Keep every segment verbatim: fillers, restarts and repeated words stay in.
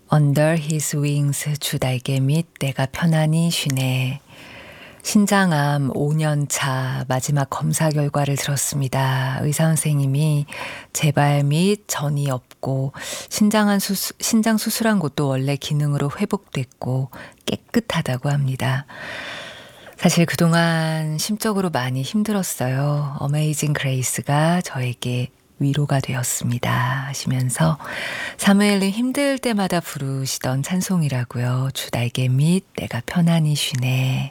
Under his wings 주 날개 밑 내가 편안히 쉬네. 신장암 오 년 차 마지막 검사 결과를 들었습니다. 의사 선생님이 재발 및 전이 없고 신장한 수수, 신장 수술한 곳도 원래 기능으로 회복됐고 깨끗하다고 합니다. 사실 그동안 심적으로 많이 힘들었어요. 어메이징 그레이스가 저에게 위로가 되었습니다 하시면서 사무엘님 힘들 때마다 부르시던 찬송이라고요. 주 날개 밑 내가 편안히 쉬네.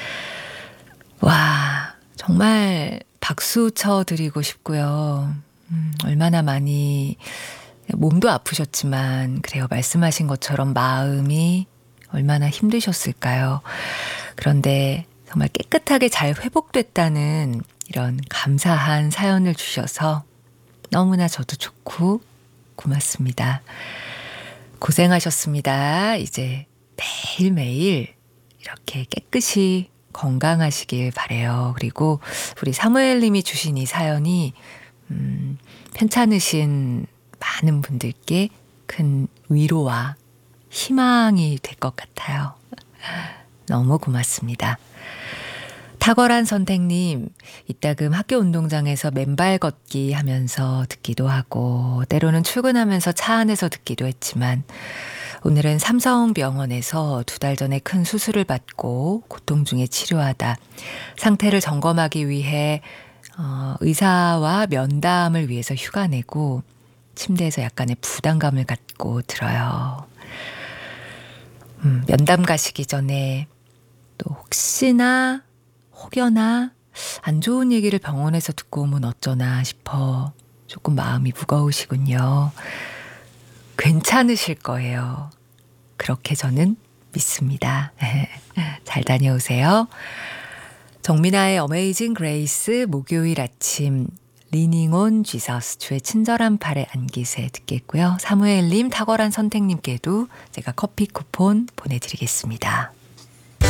와, 정말 박수 쳐드리고 싶고요. 음, 얼마나 많이 몸도 아프셨지만 그래요. 말씀하신 것처럼 마음이 얼마나 힘드셨을까요. 그런데 정말 깨끗하게 잘 회복됐다는 이런 감사한 사연을 주셔서 너무나 저도 좋고 고맙습니다. 고생하셨습니다. 이제 매일매일 이렇게 깨끗이 건강하시길 바래요. 그리고 우리 사무엘님이 주신 이 사연이 음, 편찮으신 많은 분들께 큰 위로와 희망이 될 것 같아요. 너무 고맙습니다. 탁월한 선택님, 이따금 학교 운동장에서 맨발 걷기 하면서 듣기도 하고 때로는 출근하면서 차 안에서 듣기도 했지만 오늘은 삼성병원에서 두 달 전에 큰 수술을 받고 고통 중에 치료하다 상태를 점검하기 위해 어, 의사와 면담을 위해서 휴가 내고 침대에서 약간의 부담감을 갖고 들어요. 음, 면담 가시기 전에 또 혹시나 혹여나 안 좋은 얘기를 병원에서 듣고 오면 어쩌나 싶어 조금 마음이 무거우시군요. 괜찮으실 거예요. 그렇게 저는 믿습니다. 잘 다녀오세요. 정민아의 어메이징 그레이스 목요일 아침 리닝 온 지저스 주의 친절한 팔에 안기세 듣겠고요. 사무엘님 탁월한 선택님께도 제가 커피 쿠폰 보내드리겠습니다.